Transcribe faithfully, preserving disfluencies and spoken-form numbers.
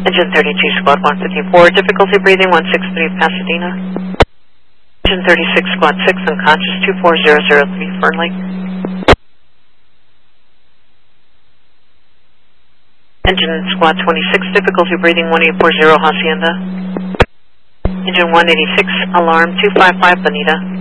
Engine thirty-two, Squad one fifty-four, difficulty breathing one six three, Pasadena. Engine thirty-six, Squad six, unconscious two four zero zero three, Fernley. Engine Squad twenty-six, difficulty breathing one eight four zero, Hacienda. Engine one eighty-six, alarm two five five, Bonita.